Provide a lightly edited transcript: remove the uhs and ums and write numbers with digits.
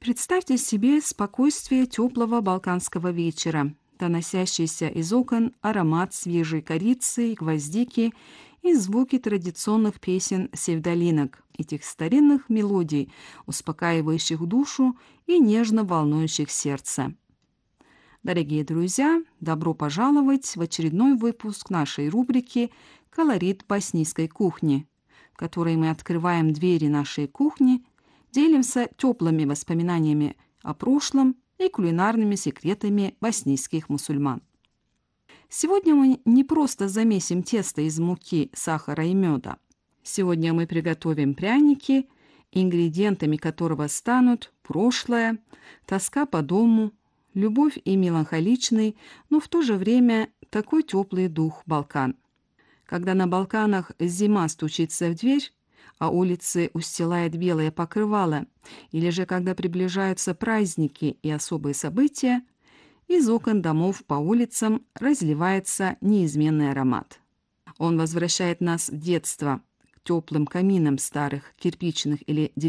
Представьте себе спокойствие теплого балканского вечера, доносящийся из окон аромат свежей корицы и гвоздики и звуки традиционных песен севдалинок, этих старинных мелодий, успокаивающих душу и нежно волнующих сердце. Дорогие друзья, добро пожаловать в очередной выпуск нашей рубрики «Колорит боснийской кухни», в которой мы открываем двери нашей кухни, делимся теплыми воспоминаниями о прошлом и кулинарными секретами боснийских мусульман. Сегодня мы не просто замесим тесто из муки, сахара и меда. Сегодня мы приготовим пряники, ингредиентами которого станут прошлое, тоска по дому, любовь и меланхоличный, но в то же время такой теплый дух Балкан. Когда на Балканах зима стучится в дверь, а улицы устилает белое покрывало, или же когда приближаются праздники и особые события, из окон домов по улицам разливается неизменный аромат. Он возвращает нас в детство, к теплым каминам старых кирпичных или деревянных